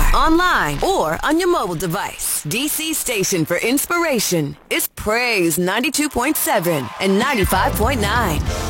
online, or on your mobile device. DC station for inspiration is Praise 92.7 and 95.9.